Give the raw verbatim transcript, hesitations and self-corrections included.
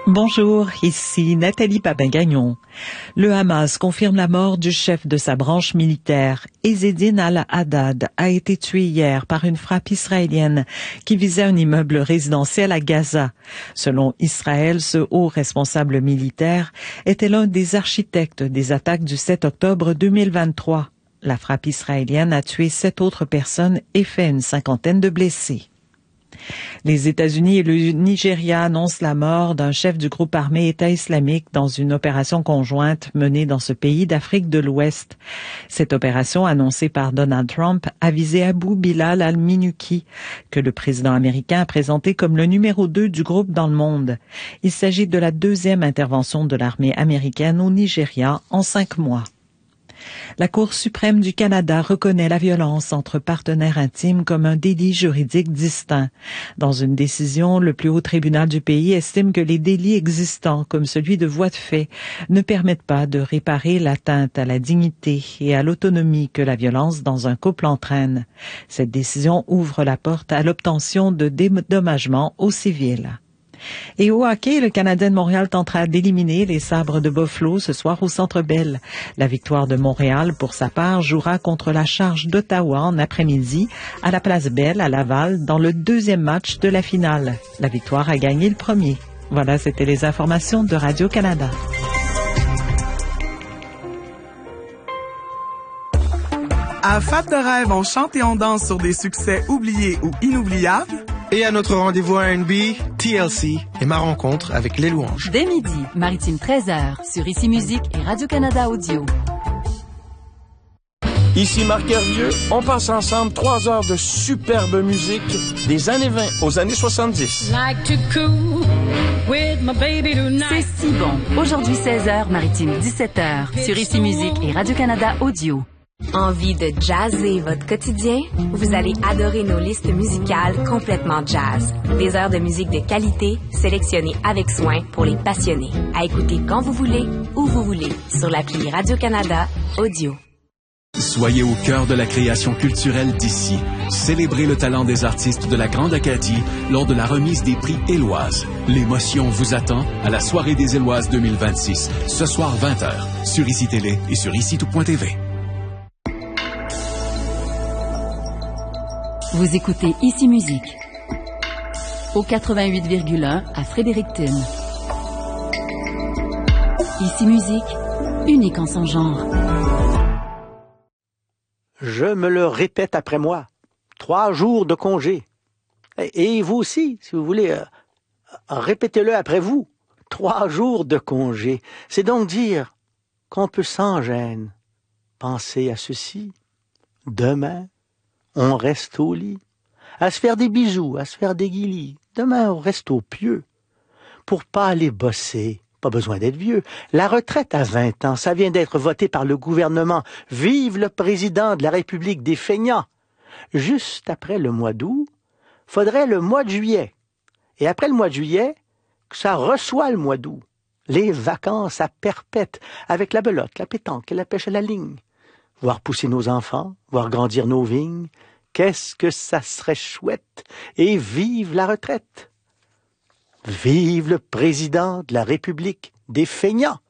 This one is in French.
Bonjour, ici Nathalie Papin-Gagnon. Le Hamas confirme la mort du chef de sa branche militaire. Ezzedine al-Haddad a été tué hier par une frappe israélienne qui visait un immeuble résidentiel à Gaza. Selon Israël, ce haut responsable militaire était l'un des architectes des attaques du sept octobre deux mille vingt-trois. La frappe israélienne a tué sept autres personnes et fait une cinquantaine de blessés. Les États-Unis et le Nigeria annoncent la mort d'un chef du groupe armé État islamique dans une opération conjointe menée dans ce pays d'Afrique de l'Ouest. Cette opération, annoncée par Donald Trump, a visé Abu Bilal al-Minuki, que le président américain a présenté comme le numéro deux du groupe dans le monde. Il s'agit de la deuxième intervention de l'armée américaine au Nigeria en cinq mois. La Cour suprême du Canada reconnaît la violence entre partenaires intimes comme un délit juridique distinct. Dans une décision, le plus haut tribunal du pays estime que les délits existants, comme celui de voies de fait, ne permettent pas de réparer l'atteinte à la dignité et à l'autonomie que la violence dans un couple entraîne. Cette décision ouvre la porte à l'obtention de dédommagements aux civils. Et au hockey, le Canadien de Montréal tentera d'éliminer les Sabres de Buffalo ce soir au Centre Bell. La Victoire de Montréal, pour sa part, jouera contre la Charge d'Ottawa en après-midi à la Place Bell à Laval dans le deuxième match de la finale. La Victoire a gagné le premier. Voilà, c'était les informations de Radio-Canada. À Fab de Rêve, on chante et on danse sur des succès oubliés ou inoubliables. Et à notre rendez-vous R and B, T L C et ma rencontre avec les louanges. Dès midi, Maritime treize heures, sur Ici Musique et Radio-Canada Audio. Ici Marc Hervieux, on passe ensemble trois heures de superbe musique des années vingt aux années soixante-dix. Like to cool with my baby tonight. C'est si bon. Aujourd'hui seize heures, Maritime dix-sept heures, sur Ici Musique et Radio-Canada Audio. Envie de jazzer votre quotidien? Vous allez adorer nos listes musicales complètement jazz. Des heures de musique de qualité, sélectionnées avec soin pour les passionnés. À écouter quand vous voulez, où vous voulez, sur l'appli Radio-Canada Audio. Soyez au cœur de la création culturelle d'ici. Célébrez le talent des artistes de la Grande Acadie lors de la remise des prix Éloises. L'émotion vous attend à la Soirée des Éloises deux mille vingt-six, ce soir vingt heures, sur Ici Télé et sur ici tout point t v. Vous écoutez Ici Musique au quatre-vingt-huit virgule un à Fredericton. Ici Musique, unique en son genre. Je me le répète après moi. Trois jours de congé. Et, et vous aussi, si vous voulez, euh, répétez-le après vous. Trois jours de congé. C'est donc dire qu'on peut sans gêne penser à ceci. Demain, on reste au lit, à se faire des bisous, à se faire des guilis. Demain, on reste au pieu. Pour pas aller bosser, pas besoin d'être vieux. La retraite à vingt ans, ça vient d'être voté par le gouvernement. Vive le président de la République des feignants. Juste après le mois d'août, faudrait le mois de juillet. Et après le mois de juillet, que ça reçoit le mois d'août. Les vacances à perpète, avec la belote, la pétanque et la pêche à la ligne. Voir pousser nos enfants, voir grandir nos vignes, qu'est-ce que ça serait chouette, et vive la retraite. Vive le président de la République des feignants.